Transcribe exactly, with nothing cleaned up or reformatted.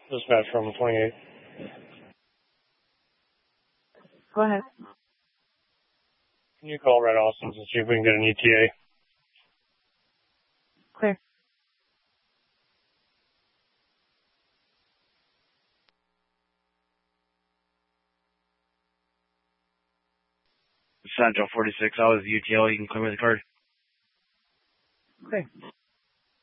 Dispatch from twenty-eight. Go ahead. Can you call Red Austin's and see if we can get an E T A? Clear. Central forty-six, I was U T L. You can clear with the card. Clear.